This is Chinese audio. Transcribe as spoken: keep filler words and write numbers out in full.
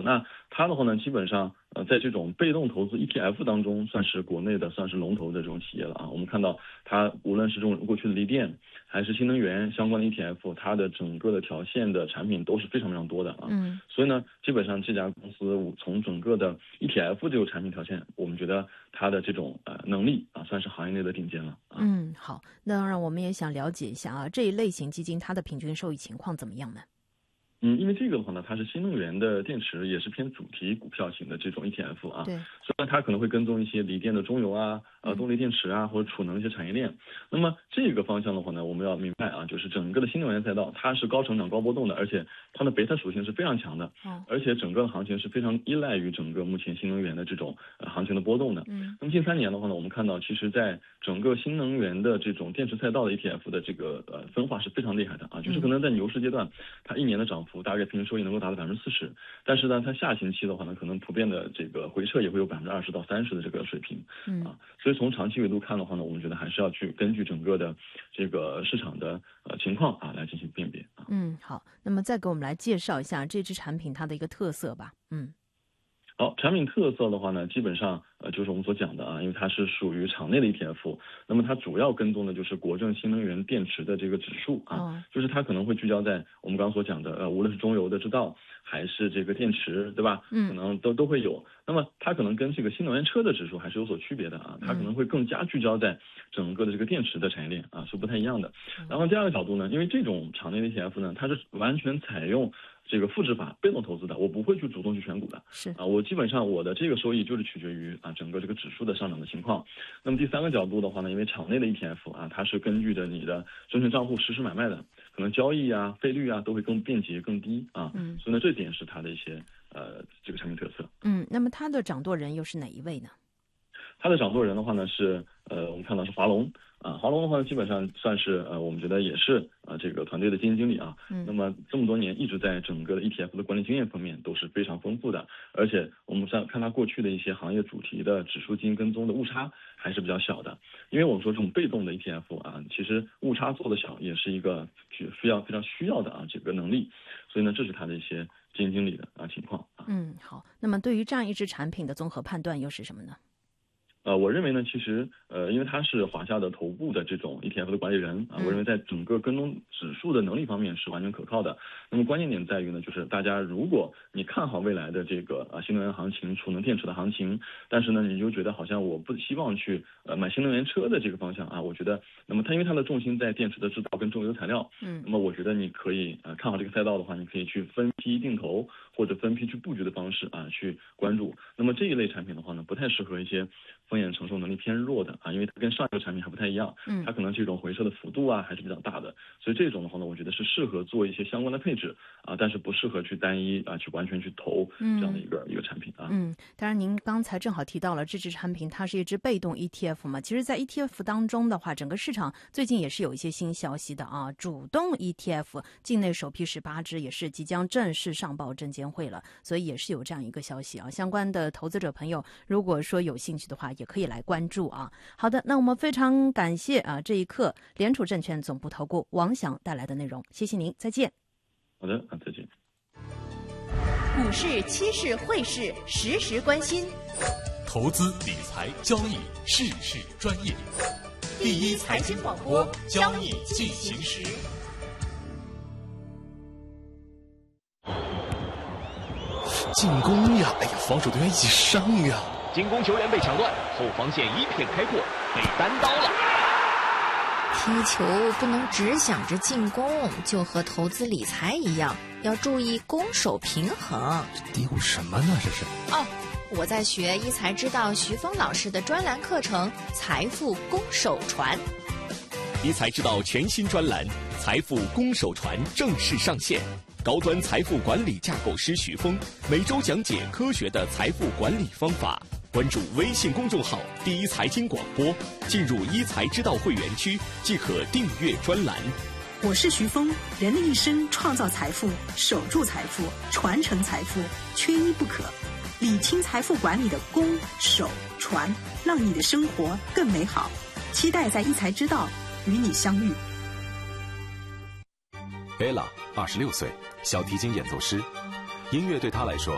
那它的话呢，基本上呃在这种被动投资 E T F 当中，算是国内的算是龙头的这种企业了啊。我们看到它无论是这种过去的锂电还是新能源相关的 E T F， 它的整个的条线的产品都是非常非常多的啊。嗯，所以呢，基本上这家公司从整个的 E T F 这个产品条线，我们觉得它的这种呃能力啊，算是行业内的顶尖了啊。 嗯，好，那当然我们也想了解一下啊，这一类型基金它的平均收益情况怎么样呢？ 嗯，因为这个的话呢，它是新能源的电池，也是偏主题股票型的这种 E T F 啊。对。虽然它可能会跟踪一些锂电的中游啊、呃动力电池啊或者储能一些产业链。那么这个方向的话呢，我们要明白啊，就是整个的新能源赛道，它是高成长、高波动的，而且它的贝塔属性是非常强的。哦。而且整个的行情是非常依赖于整个目前新能源的这种呃行情的波动的。嗯。那么近三年的话呢，我们看到其实在整个新能源的这种电池赛道的 E T F 的这个呃分化是非常厉害的啊，就是可能在牛市阶段，它一年的涨大概平均收益能够达到百分之四十，但是呢，它下行期的话呢，可能普遍的这个回撤也会有百分之二十到三十的这个水平，嗯啊，所以从长期维度看的话呢，我们觉得还是要去根据整个的这个市场的呃情况啊来进行辨别啊。 嗯，好，那么再给我们来介绍一下这支产品它的一个特色吧。嗯。 好，产品特色的话呢，基本上呃就是我们所讲的啊，因为它是属于场内的 E T F， 那么它主要跟踪的就是国证新能源电池的这个指数啊，哦、就是它可能会聚焦在我们刚刚所讲的呃，无论是中游的制造还是这个电池，对吧？嗯，可能都都会有。那么它可能跟这个新能源车的指数还是有所区别的啊，它可能会更加聚焦在整个的这个电池的产业链啊，是不太一样的。然后第二个角度呢，因为这种场内的 E T F 呢，它是完全采用这个复制法被动投资的，我不会去主动去选股的，是啊，我基本上我的这个收益就是取决于啊整个这个指数的上涨的情况。那么第三个角度的话呢，因为场内的 E T F 啊，它是根据着你的证券账户实时买卖的，可能交易啊、费率啊都会更便捷、更低啊，嗯，所以呢这点是它的一些呃这个产品特色。 嗯，那么它的掌舵人又是哪一位呢？ 它的掌舵人的话呢是呃我们看到是华龙。啊，华龙的话呢，基本上算是呃，我们觉得也是呃，这个团队的基金经理啊。嗯。那么这么多年一直在整个的 E T F 的管理经验方面都是非常丰富的，而且我们在看他过去的一些行业主题的指数基金跟踪的误差还是比较小的。因为我们说这种被动的 E T F 啊，其实误差做的小也是一个需要非常需要的啊这个能力，所以呢，这是他的一些基金经理的啊情况啊。 嗯，好。那么对于这样一支产品的综合判断又是什么呢？ 呃，我认为呢，其实呃，因为他是华夏的头部的这种 E T F 的管理人啊，我认为在整个跟踪指数的能力方面是完全可靠的。那么关键点在于呢，就是大家如果你看好未来的这个啊新能源行情、储能电池的行情，但是呢，你就觉得好像我不希望去呃买新能源车的这个方向啊，我觉得，那么它因为它的重心在电池的制造跟中游材料，嗯，那么我觉得你可以呃看好这个赛道的话，你可以去分批定投或者分批去布局的方式啊去关注。那么这一类产品的话呢，不太适合一些风险承受能力偏弱的啊，因为它跟上一个产品还不太一样，嗯，它可能这种回撤的幅度啊还是比较大的，所以这种的话呢，我觉得是适合做一些相关的配置啊，但是不适合去单一啊去完全去投这样的一个、嗯、一个产品啊。 嗯，当然您刚才正好提到了这支产品，它是一支被动 E T F 嘛，其实在 E T F 当中的话，整个市场最近也是有一些新消息的啊，主动 E T F 境内首批十八支也是即将正式上报证监会了，所以也是有这样一个消息啊，相关的投资者朋友如果说有兴趣的话，也可以来关注啊。好的，那我们非常感谢啊这一刻联储证券总部投顾王翔带来的内容，谢谢您，再见。 好的，啊，再见。 股市、期市、汇市，时时关心。 投资理财交易，事事专业。第一财经广播，交易进行时。进攻呀！哎呀，防守队员一起上呀！ 进攻球员被抢断，后防线一片开阔，被单刀了。 踢球不能只想着进攻，就和投资理财一样，要注意攻守平衡。 嘀咕什么呢？这是哦，我在学一财知道徐峰老师的专栏课程《财富攻守传》。 一财知道全新专栏《财富攻守传》正式上线。高端财富管理架构师徐峰每周讲解科学的财富管理方法。关注微信公众号“第一财经广播”，进入一财知道会员区即可订阅专栏。 我是徐峰，人的一生创造财富、守住财富、传承财富，缺一不可。理清财富管理的攻、守、传，让你的生活更美好。期待在一财知道与你相遇。 Bella 二十六岁，小提琴演奏师，音乐对她来说